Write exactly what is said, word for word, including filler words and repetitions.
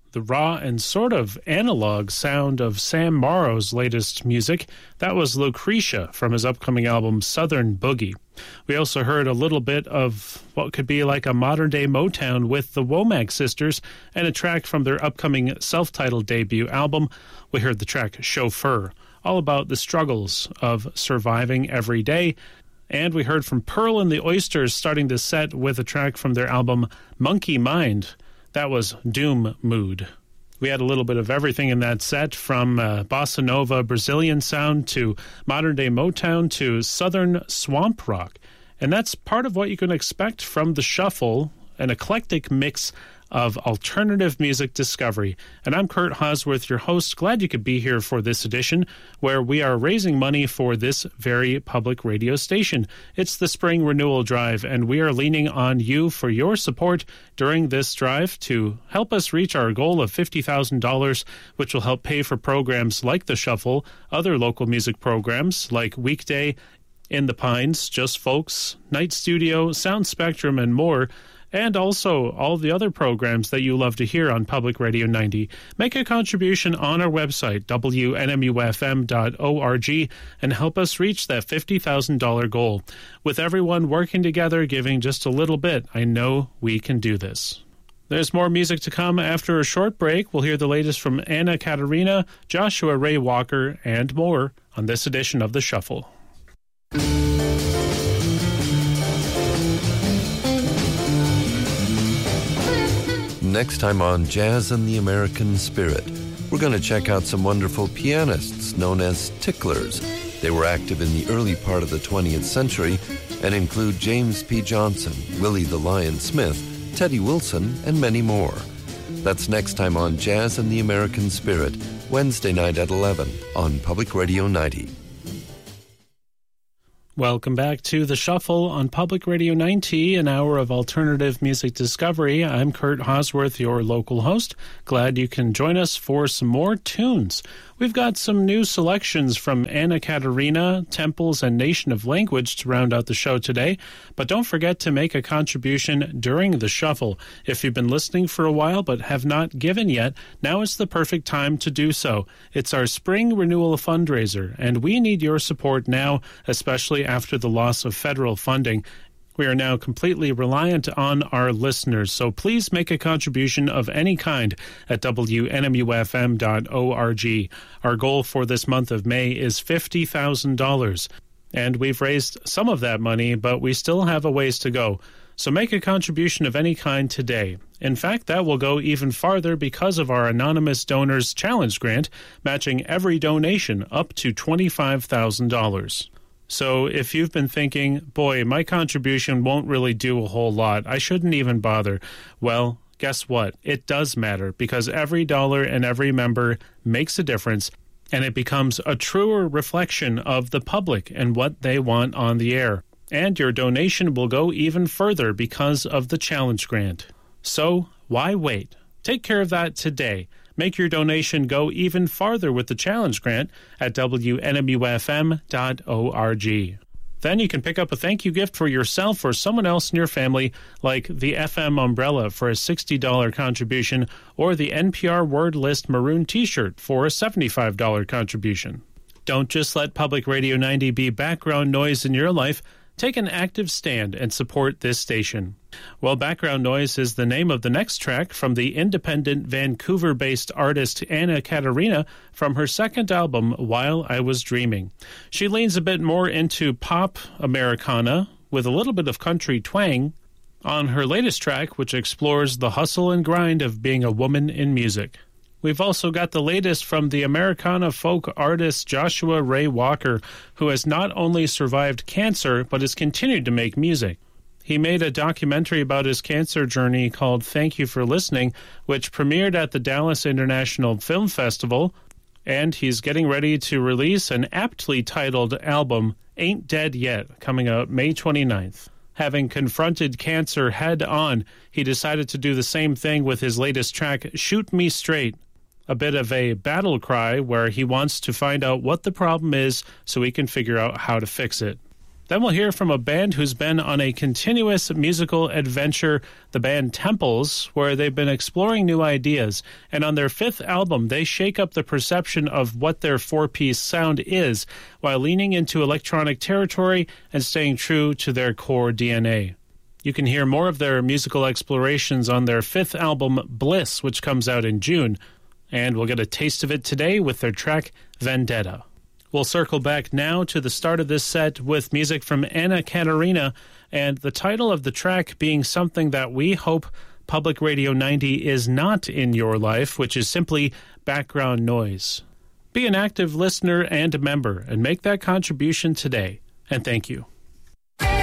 the raw and sort of analog sound of Sam Morrow's latest music. That was Lucretia from his upcoming album Southern Boogie. We also heard a little bit of what could be like a modern-day Motown with the Womack Sisters and a track from their upcoming self-titled debut album. We heard the track Chauffeur, all about the struggles of surviving every day. And we heard from Pearl and the Oysters starting this set with a track from their album Monkey Mind. That was Doom Mood. We had a little bit of everything in that set, from uh, bossa nova Brazilian sound to modern-day Motown to southern swamp rock. And that's part of what you can expect from The Shuffle, an eclectic mix of alternative music discovery. And I'm Kurt Hosworth, your host. Glad you could be here for this edition, where we are raising money for this very public radio station. It's the Spring Renewal Drive, and we are leaning on you for your support during this drive to help us reach our goal of fifty thousand dollars, which will help pay for programs like The Shuffle, other local music programs like Weekday, In the Pines, Just Folks, Night Studio, Sound Spectrum, and more, and also all the other programs that you love to hear on Public Radio ninety. Make a contribution on our website, W N M U F M dot org, and help us reach that fifty thousand dollars goal. With everyone working together, giving just a little bit, I know we can do this. There's more music to come after a short break. We'll hear the latest from Anna Katerina, Joshua Ray Walker, and more on this edition of The Shuffle. Next time on Jazz and the American Spirit, we're going to check out some wonderful pianists known as ticklers. They were active in the early part of the twentieth century and include James P. Johnson, Willie the Lion Smith, Teddy Wilson, and many more. That's next time on Jazz and the American Spirit, Wednesday night at eleven on Public Radio ninety. Welcome back to The Shuffle on Public Radio ninety, an hour of alternative music discovery. I'm Kurt Hosworth, your local host. Glad you can join us for some more tunes. We've got some new selections from Anna Katerina, Temples, and Nation of Language to round out the show today. But don't forget to make a contribution during the shuffle. If you've been listening for a while but have not given yet, now is the perfect time to do so. It's our spring renewal fundraiser, and we need your support now, especially after the loss of federal funding. We are now completely reliant on our listeners, so please make a contribution of any kind at W N M U F M dot org. Our goal for this month of May is fifty thousand dollars, and we've raised some of that money, but we still have a ways to go. So make a contribution of any kind today. In fact, that will go even farther because of our Anonymous Donors Challenge Grant, matching every donation up to twenty-five thousand dollars. So if you've been thinking, boy, my contribution won't really do a whole lot, I shouldn't even bother, well, guess what? It does matter, because every dollar and every member makes a difference, and it becomes a truer reflection of the public and what they want on the air. And your donation will go even further because of the challenge grant. So why wait? Take care of that today. Make your donation go even farther with the challenge grant at W N M U F M dot org. Then you can pick up a thank you gift for yourself or someone else in your family, like the F M umbrella for a sixty dollars contribution, or the N P R Word List maroon t-shirt for a seventy-five dollars contribution. Don't just let Public Radio ninety be background noise in your life. Take an active stand and support this station. Well, Background Noise is the name of the next track from the independent Vancouver-based artist Anna Katerina from her second album, While I Was Dreaming. She leans a bit more into pop Americana with a little bit of country twang on her latest track, which explores the hustle and grind of being a woman in music. We've also got the latest from the Americana folk artist Joshua Ray Walker, who has not only survived cancer, but has continued to make music. He made a documentary about his cancer journey called Thank You for Listening, which premiered at the Dallas International Film Festival, and he's getting ready to release an aptly titled album, Ain't Dead Yet, coming out May twenty-ninth. Having confronted cancer head-on, he decided to do the same thing with his latest track, Shoot Me Straight, a bit of a battle cry where he wants to find out what the problem is so he can figure out how to fix it. Then we'll hear from a band who's been on a continuous musical adventure, the band Temples, where they've been exploring new ideas. And on their fifth album, they shake up the perception of what their four-piece sound is while leaning into electronic territory and staying true to their core D N A. You can hear more of their musical explorations on their fifth album, Bliss, which comes out in June. And we'll get a taste of it today with their track, Vendetta. We'll circle back now to the start of this set with music from Anna Katarina, and the title of the track being something that we hope Public Radio ninety is not in your life, which is simply background noise. Be an active listener and a member, and make that contribution today. And thank you.